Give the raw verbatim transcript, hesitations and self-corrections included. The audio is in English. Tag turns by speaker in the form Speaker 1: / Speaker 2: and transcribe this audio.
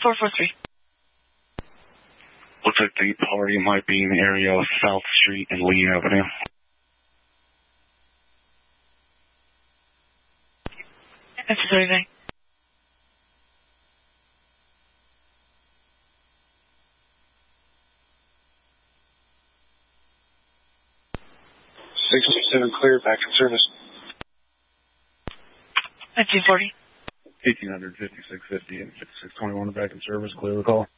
Speaker 1: four four three.
Speaker 2: Looks like the party might be in the area of South Street and Lee Avenue.
Speaker 1: That's everything.
Speaker 2: sixty-seven clear, back in service.
Speaker 1: nineteen forty.
Speaker 2: eighteen hundred, fifty-six fifty and fifty-six twenty-one back in service, clear the call.